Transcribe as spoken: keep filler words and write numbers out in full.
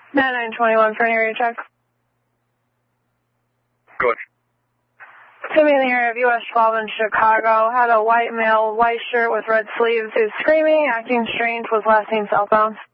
nine nine twenty-one for an area check. Good. To be in the area of U S twelve in Chicago, had a white male, white shirt with red sleeves, who's screaming, acting strange, was last seen southbound.